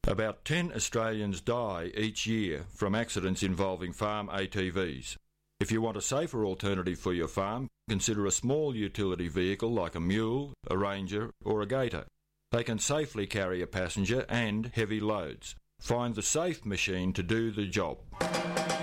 About 10 Australians die each year from accidents involving farm ATVs. If you want a safer alternative for your farm, consider a small utility vehicle like a mule, a ranger or a gator. They can safely carry a passenger and heavy loads. Find the safe machine to do the job.